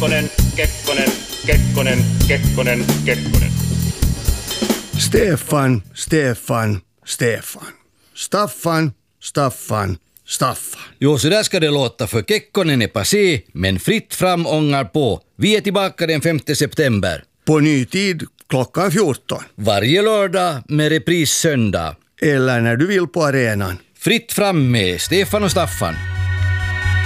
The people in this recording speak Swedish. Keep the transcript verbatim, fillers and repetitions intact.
Kekkonen, Kekkonen, Kekkonen, Kekkonen, Kekkonen. Stefan, Stefan, Stefan. Staffan, Staffan, Staffan. Jo, så där ska det låta, för Kekkonen är passé, men fritt fram ångar på. Vi är tillbaka den femte september. På ny tid klockan fjorton. Varje lördag med repris söndag. Eller när du vill på arenan. Fritt fram med Stefan och Staffan.